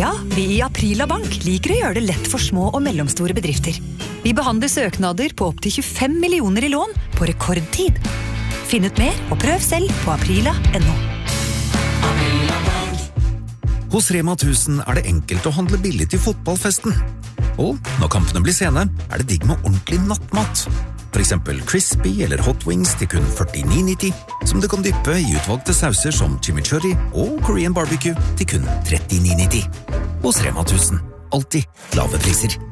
Ja, vi i Aprila Bank liker å gjøre det lett for små og mellomstore bedrifter. Vi behandler søknader på opp til 25 millioner i lån på rekordtid. Finn ut mer og prøv selv på aprila.no. Hos Rema 1000 det enkelt å handle billig til fotballfesten. Og når kampene blir sene, det digg med ordentlig nattmat. For eksempel crispy eller hot wings til kun 49,90, som du kan dyppe i utvalgte sauser som chimichurri og Korean barbecue til kun 39,90. Hos Rema 1000, alltid lave priser.